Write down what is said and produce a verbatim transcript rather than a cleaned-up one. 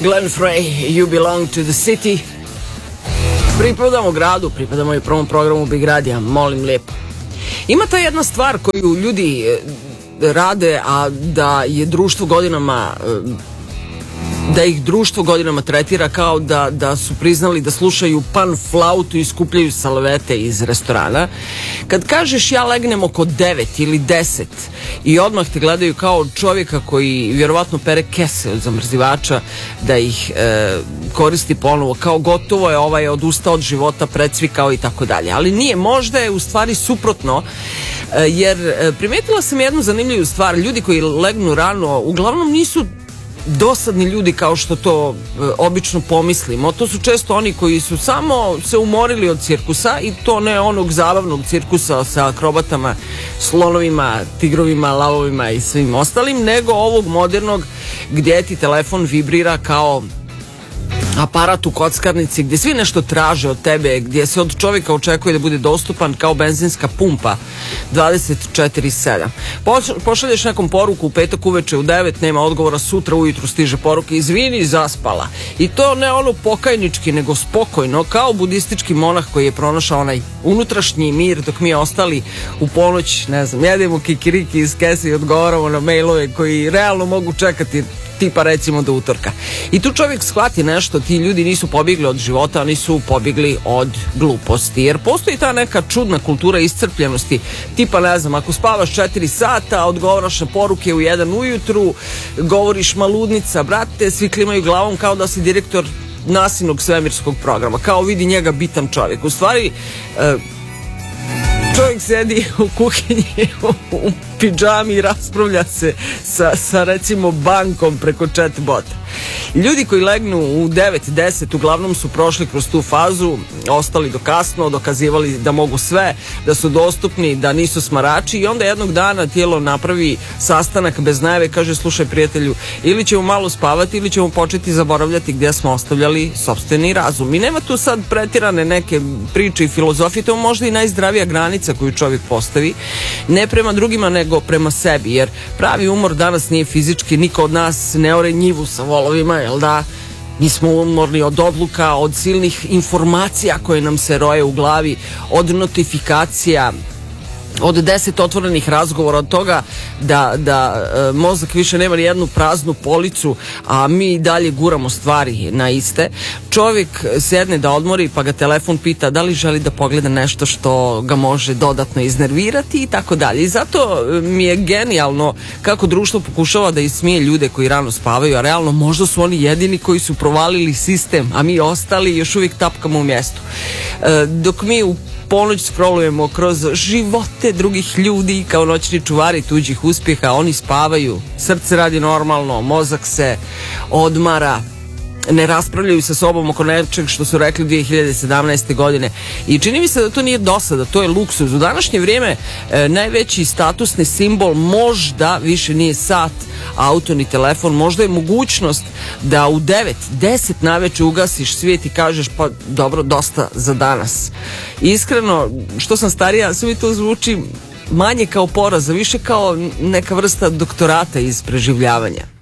Glenn Frey, You Belong to the City. Pripadamo gradu, pripadamo i prvom programu Big Radija, molim lijepo. Ima ta jedna stvar koju ljudi rade, a da je društvo godinama da ih društvo godinama tretira kao da, da su priznali da slušaju pan flautu i skupljaju salvete iz restorana. Kad kažeš ja legnem oko devet ili deset i odmah te gledaju kao čovjeka koji vjerovatno pere kese od zamrzivača, da ih e, koristi ponovo, kao gotovo je, ovaj odustao od života, precvikao i tako dalje. Ali nije, možda je u stvari suprotno, e, jer primetila sam jednu zanimljivu stvar. Ljudi koji legnu rano uglavnom nisu dosadni ljudi kao što to e, obično pomislimo. To su često oni koji su samo se umorili od cirkusa, i to ne onog zabavnog cirkusa sa akrobatama, slonovima, tigrovima, lavovima i svim ostalim, nego ovog modernog gdje ti telefon vibrira kao aparat u kockarnici, gdje svi nešto traže od tebe, gdje se od čovjeka očekuje da bude dostupan kao benzinska pumpa dvadeset četiri sedam. Pošalješ nekom poruku u petak uveče u devet, nema odgovora, sutra ujutru stiže poruka, izvini, zaspala. I to ne ono pokajnički, nego spokojno, kao budistički monah koji je pronašao onaj unutrašnji mir, dok mi ostali u ponoć, ne znam, jedemo kikiriki iz kese i odgovaramo na mailove koji realno mogu čekati tipa recimo do utorka. I tu čovjek shvati nešto, ti ljudi nisu pobjegli od života, oni su pobjegli od gluposti, jer postoji ta neka čudna kultura iscrpljenosti, tipa ne znam, ako spavaš četiri sata, odgovaraš na poruke u jedan ujutru, govoriš maludnica, brate, svi klimaju glavom kao da si direktor nasilnog svemirskog programa, kao vidi njega bitan čovjek. U stvari e, čovjek sedi u kuhinji u pidžami i raspravlja se sa, sa recimo bankom preko chat bota. Ljudi koji legnu u devet deset uglavnom su prošli kroz tu fazu, ostali do kasno, dokazivali da mogu sve, da su dostupni, da nisu smarači, i onda jednog dana tijelo napravi sastanak bez najave, kaže slušaj prijatelju, ili ćemo malo spavati ili ćemo početi zaboravljati gdje smo ostavljali sopstveni razum. I nema tu sad pretirane neke priče i filozofije, to je možda i najzdravija granica koju čovjek postavi, ne prema drugima nego prema sebi, jer pravi umor danas nije fizički, niko od nas ne ore njivu sa volovima, jel da? Mi smo umorni od odluka, od silnih informacija koje nam se roje u glavi, od notifikacija, od deset otvorenih razgovora, od toga da, da e, mozak više nema ni jednu praznu policu, a mi dalje guramo stvari na iste. Čovjek sedne da odmori, pa ga telefon pita da li želi da pogleda nešto što ga može dodatno iznervirati i tako dalje. I zato mi je genijalno kako društvo pokušava da ismije ljude koji rano spavaju, a realno možda su oni jedini koji su provalili sistem, a mi ostali još uvijek tapkamo u mjestu. E, dok mi u ponoć scrollujemo kroz živote drugih ljudi kao noćni čuvari tuđih uspjeha, oni spavaju, srce radi normalno, mozak se odmara, ne raspravljaju sa sobom oko nečeg što su rekli dvije hiljade sedamnaeste. godine. I čini mi se da to nije dosada, to je luksuz. U današnje vrijeme e, najveći statusni simbol možda više nije sat, auto ni telefon, možda je mogućnost da u devet deset naveče ugasiš svijet i kažeš pa dobro, dosta za danas. Iskreno, što sam starija, sve mi to zvuči manje kao poraz, a više kao neka vrsta doktorata iz preživljavanja.